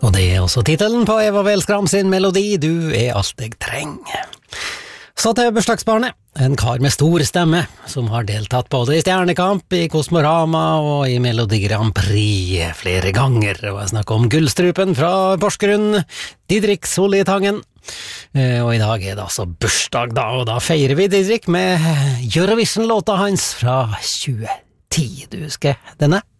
Og det er også titelen på Eva Welskram sin melodi Du er alt jeg trenger. Så til bursdagsbarnet, en kar med stor stemme, som har deltatt både i Stjernekamp, i Kosmorama og i Melodi Grand Prix flere ganger, og jeg snakker om Gullstrupen fra Porsgrunn, Didrik Sollitangen. Og i dag er det altså bursdag da, og da feirer vi Didrik med Eurovision-låta hans fra 2010. Du husker denne?